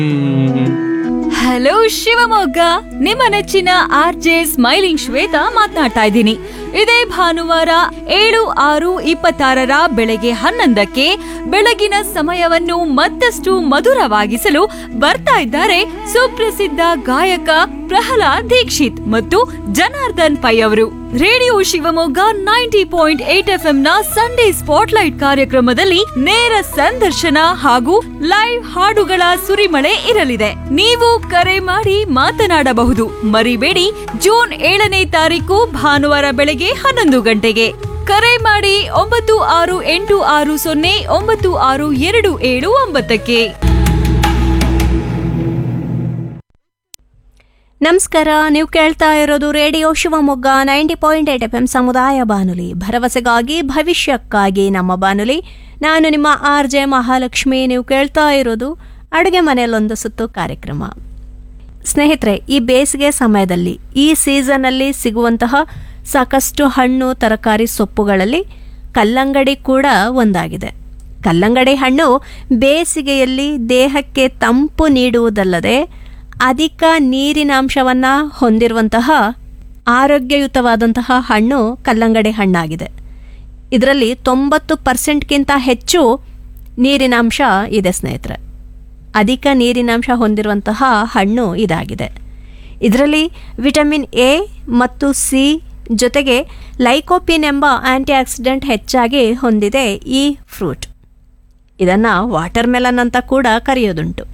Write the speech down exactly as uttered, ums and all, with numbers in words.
Hello Shivamogga, ನಿಮ್ಮ ನೆಚ್ಚಿನ R J smiling Shweta ಮಾತನಾಡ್ತಾ ಇದ್ದೀನಿ. ಇದೇ ಭಾನುವಾರ ಏಳು ಆರು ಇಪ್ಪತ್ತಾರರ ಬೆಳಗ್ಗೆ ಹನ್ನೊಂದಕ್ಕೆ ಬೆಳಗಿನ ಸಮಯವನ್ನು ಮತ್ತಷ್ಟು ಮಧುರವಾಗಿಸಲು ಬರ್ತಾ ಇದ್ದಾರೆ ಸುಪ್ರಸಿದ್ಧ ಗಾಯಕ ಪ್ರಹ್ಲಾದ್ ದೀಕ್ಷಿತ್ ಮತ್ತು ಜನಾರ್ದನ್ ಪೈ ಅವರು. Radio Shivamogga ninety point eight F M ನ ಸಂಡೇ ಸ್ಪಾಟ್ಲೈಟ್ ಕಾರ್ಯಕ್ರಮದಲ್ಲಿ ನೇರ ಸಂದರ್ಶನ ಹಾಗೂ ಲೈವ್ ಹಾಡುಗಳ ಸುರಿಮಳೆ ಇರಲಿದೆ. ನೀವು ಕರೆ ಮಾಡಿ ಮಾತನಾಡಬಹುದು. ಮರಿಬೇಡಿ, ಜೂನ್ ಏಳನೇ ತಾರೀಕು ಭಾನುವಾರ ಬೆಳಗ್ಗೆ ಹನ್ನೊಂದು ಗಂಟೆಗೆ ಕರೆ ಮಾಡಿ ಒಂಬತ್ತು ಆರು ಎಂಟು ಆರು ಸೊನ್ನೆ ಒಂಬತ್ತು ಆರು ಎರಡು ಏಳು ಒಂಬತ್ತಕ್ಕೆ. ನಮಸ್ಕಾರ, ನೀವು ಕೇಳ್ತಾ ಇರೋದು radio Shivamogga ninety point eight F M ಸಮುದಾಯ ಬಾನುಲಿ, ಭರವಸೆಗಾಗಿ ಭವಿಷ್ಯಕ್ಕಾಗಿ ನಮ್ಮ ಬಾನುಲಿ. ನಾನು ನಿಮ್ಮ ಆರ್ ಜೆ ಮಹಾಲಕ್ಷ್ಮಿ. ನೀವು ಕೇಳ್ತಾ ಇರೋದು ಅಡುಗೆ ಮನೆಯಲ್ಲೊಂದು ಸುತ್ತು ಕಾರ್ಯಕ್ರಮ. ಸ್ನೇಹಿತರೆ, ಈ ಬೇಸಿಗೆ ಸಮಯದಲ್ಲಿ ಈ ಸೀಸನ್ನಲ್ಲಿ ಸಿಗುವಂತಹ ಸಾಕಷ್ಟು ಹಣ್ಣು ತರಕಾರಿ ಸೊಪ್ಪುಗಳಲ್ಲಿ ಕಲ್ಲಂಗಡಿ ಕೂಡ ಒಂದಾಗಿದೆ. ಕಲ್ಲಂಗಡಿ ಹಣ್ಣು ಬೇಸಿಗೆಯಲ್ಲಿ ದೇಹಕ್ಕೆ ತಂಪು ನೀಡುವುದಲ್ಲದೆ ಅಧಿಕ ನೀರಿನಾಂಶವನ್ನು ಹೊಂದಿರುವಂತಹ ಆರೋಗ್ಯಯುತವಾದಂತಹ ಹಣ್ಣು ಕಲ್ಲಂಗಡಿ ಹಣ್ಣಾಗಿದೆ. ಇದರಲ್ಲಿ ತೊಂಬತ್ತು ಪರ್ಸೆಂಟ್ಗಿಂತ ಹೆಚ್ಚು ನೀರಿನಾಂಶ ಇದೆ ಸ್ನೇಹಿತರೆ. ಅಧಿಕ ನೀರಿನಾಂಶ ಹೊಂದಿರುವಂತಹ ಹಣ್ಣು ಇದಾಗಿದೆ. ಇದರಲ್ಲಿ ವಿಟಮಿನ್ ಎ ಮತ್ತು ಸಿ ಜೊತೆಗೆ ಲೈಕೋಪಿನ್ ಎಂಬ ಆಂಟಿ ಆಕ್ಸಿಡೆಂಟ್ ಹೆಚ್ಚಾಗಿ ಹೊಂದಿದೆ ಈ ಫ್ರೂಟ್. ಇದನ್ನು ವಾಟರ್ ಮೆಲನ್ ಅಂತ ಕೂಡ ಕರೆಯೋದುಂಟು.